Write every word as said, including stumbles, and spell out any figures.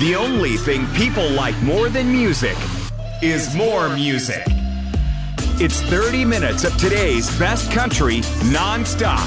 The only thing people like more than music is more music. It's thirty minutes of today's best country nonstop.